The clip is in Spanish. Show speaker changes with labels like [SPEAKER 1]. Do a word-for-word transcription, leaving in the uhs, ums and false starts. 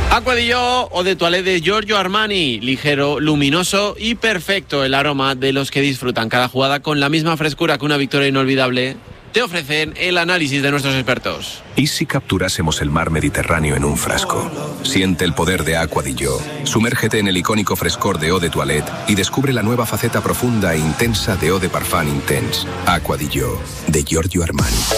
[SPEAKER 1] Aqua di Gio Eau de Toilette de Giorgio Armani, ligero, luminoso y perfecto el aroma de los que disfrutan cada jugada con la misma frescura que una victoria inolvidable. Te ofrecen el análisis de nuestros expertos.
[SPEAKER 2] ¿Y si capturásemos el mar Mediterráneo en un frasco? Siente el poder de Aqua di Gio. Sumérgete en el icónico frescor de Eau de Toilette y descubre la nueva faceta profunda e intensa de Eau de Parfum Intense. Aqua di Gio, de Giorgio Armani.